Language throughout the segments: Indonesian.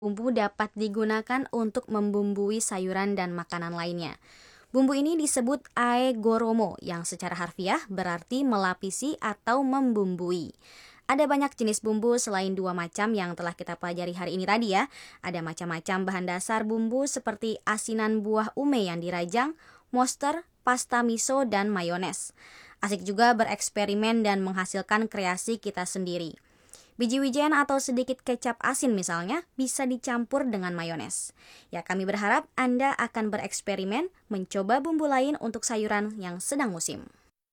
Bumbu dapat digunakan untuk membumbui sayuran dan makanan lainnya. Bumbu ini disebut aegoromo yang secara harfiah berarti melapisi atau membumbui. Ada banyak jenis bumbu selain dua macam yang telah kita pelajari hari ini tadi ya. Ada macam-macam bahan dasar bumbu seperti asinan buah ume yang dirajang, monster, pasta miso, dan mayones. Asik juga bereksperimen dan menghasilkan kreasi kita sendiri. Biji wijen atau sedikit kecap asin misalnya bisa dicampur dengan mayones. Ya, kami berharap Anda akan bereksperimen mencoba bumbu lain untuk sayuran yang sedang musim.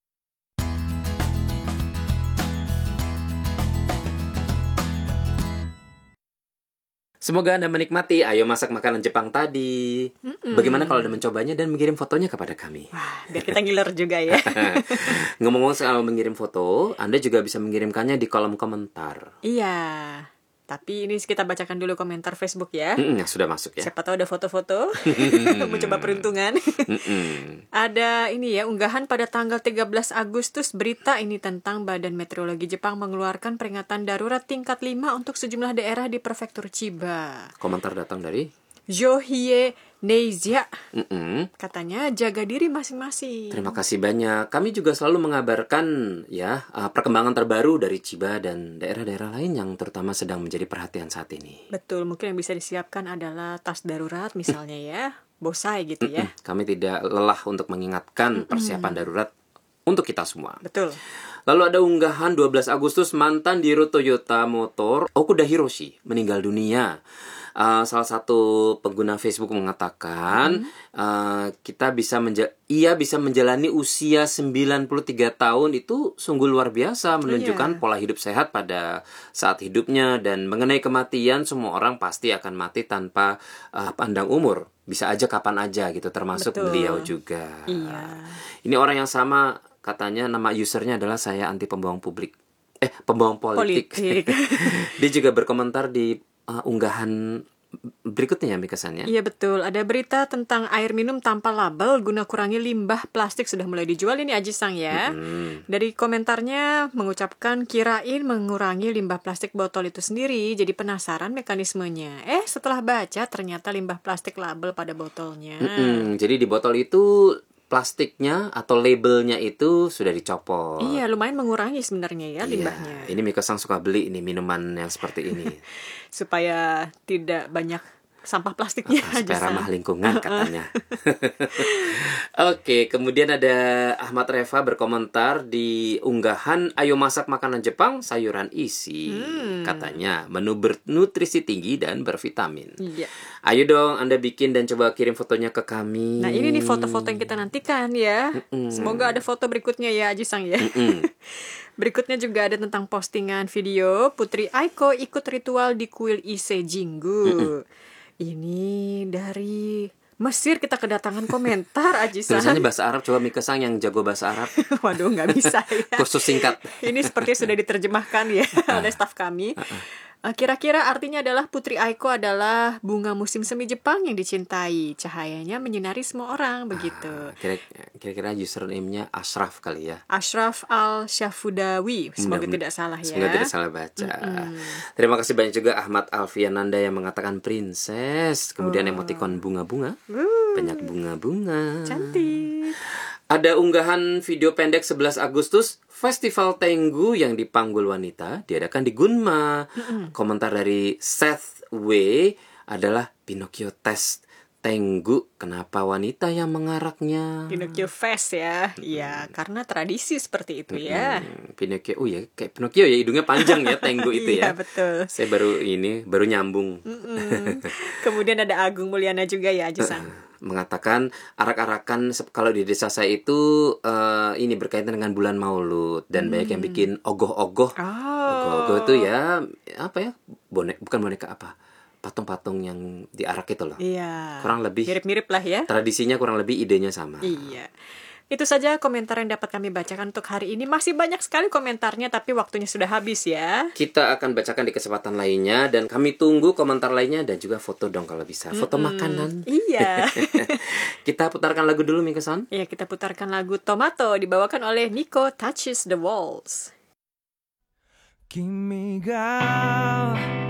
Semoga Anda menikmati Ayo Masak Makanan Jepang tadi. Bagaimana kalau Anda mencobanya dan mengirim fotonya kepada kami? Wah, biar kita ngiler juga ya. Ngomong-ngomong soal mengirim foto, Anda juga bisa mengirimkannya di kolom komentar. Iya, tapi ini kita bacakan dulu komentar Facebook ya. Sudah masuk ya. Siapa tahu ada foto-foto. Mencoba peruntungan. Ada ini ya, unggahan pada tanggal 13 Agustus berita ini tentang Badan Meteorologi Jepang mengeluarkan peringatan darurat tingkat 5 untuk sejumlah daerah di prefektur Chiba. Komentar datang dari Johie Neizia. Katanya jaga diri masing-masing. Terima kasih banyak. Kami juga selalu mengabarkan ya perkembangan terbaru dari Chiba dan daerah-daerah lain yang terutama sedang menjadi perhatian saat ini. Betul, mungkin yang bisa disiapkan adalah tas darurat misalnya ya, bosai gitu ya. Kami tidak lelah untuk mengingatkan persiapan darurat untuk kita semua. Betul. Lalu ada unggahan 12 Agustus mantan Diro Toyota Motor Okuda Hiroshi meninggal dunia. Salah satu pengguna Facebook mengatakan ia bisa menjalani usia 93 tahun itu sungguh luar biasa, menunjukkan pola hidup sehat pada saat hidupnya, dan mengenai kematian semua orang pasti akan mati tanpa pandang umur, bisa aja kapan aja gitu, termasuk beliau juga. Iya. Ini orang yang sama, katanya nama usernya adalah saya anti pembohong pembohong politik. Dia juga berkomentar di unggahan berikutnya ya, Mikasan ya. Iya betul, ada berita tentang air minum tanpa label guna kurangi limbah plastik sudah mulai dijual ini Aji-san ya. Dari komentarnya mengucapkan kirain mengurangi limbah plastik botol itu sendiri, jadi penasaran mekanismenya. Setelah baca ternyata limbah plastik label pada botolnya. Jadi di botol itu plastiknya atau labelnya itu sudah dicopot. Iya, lumayan mengurangi sebenarnya ya limbahnya. Ini Mika-san suka beli ini minuman yang seperti ini. Supaya tidak banyak sampah plastiknya. Supaya ramah lingkungan katanya. Oke, kemudian ada Ahmad Reva berkomentar di unggahan Ayo Masak Makanan Jepang Sayuran Isi. Katanya menu bernutrisi tinggi dan bervitamin. Iya. Ayo dong Anda bikin dan coba kirim fotonya ke kami. Nah ini nih foto-foto yang kita nantikan ya. Semoga ada foto berikutnya ya Aji-san ya. Berikutnya juga ada tentang postingan video Putri Aiko ikut ritual di kuil Ise Jinggu. Ini dari Mesir kita kedatangan komentar Aji-san. Tulisannya bahasa Arab, coba Mika-san yang jago bahasa Arab. Waduh nggak bisa ya. Kursus singkat. Ini seperti sudah diterjemahkan ya oleh staf kami. Kira-kira artinya adalah Putri Aiko adalah bunga musim semi Jepang yang dicintai. Cahayanya menyinari semua orang, begitu. Kira-kira username-nya Ashraf kali ya. Ashraf Al-Syafudawi. Semoga tidak salah ya. Semoga tidak salah baca. Terima kasih banyak juga Ahmad Alfiananda yang mengatakan princess. Kemudian emoticon bunga-bunga. Banyak bunga-bunga. Cantik. Ada unggahan video pendek 11 Agustus Festival Tengu yang dipanggul wanita diadakan di Gunma. Komentar dari Seth W adalah Pinocchio Test Tengu, kenapa wanita yang mengaraknya? Pinocchio Fest ya. Iya, karena tradisi seperti itu ya. Pinocchio, ya kayak Pinocchio ya, hidungnya panjang ya Tengu itu ya. Iya, betul. Saya baru nyambung. Kemudian ada Agung Mulyana juga ya, Aji-san. Mengatakan arak-arakan kalau di desa saya itu ini berkaitan dengan bulan Maulud dan banyak yang bikin ogoh-ogoh. Ogoh-ogoh itu ya apa ya? Bukan boneka apa? Patung-patung yang diarak itu loh. Iya. Kurang lebih mirip-mirip lah ya. Tradisinya kurang lebih idenya sama. Iya. Itu saja komentar yang dapat kami bacakan untuk hari ini. Masih banyak sekali komentarnya, tapi waktunya sudah habis ya. Kita akan bacakan di kesempatan lainnya, dan kami tunggu komentar lainnya dan juga foto dong kalau bisa. Foto makanan. Iya. Kita putarkan lagu dulu, Mika-san. Iya, kita putarkan lagu Tomato dibawakan oleh Nico Touches the Walls. 君が